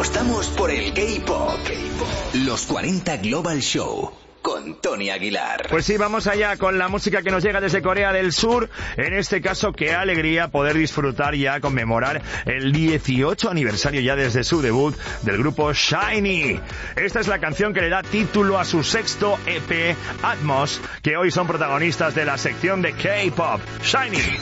Apostamos por el K-Pop. Los 40 Global Show. Con Tony Aguilar. Pues sí, vamos allá con la música que nos llega desde Corea del Sur. En este caso, qué alegría poder disfrutar ya, conmemorar el 18 aniversario ya desde su debut del grupo SHINee. Esta es la canción que le da título a su sexto EP, Atmos, que hoy son protagonistas de la sección de K-Pop. SHINee.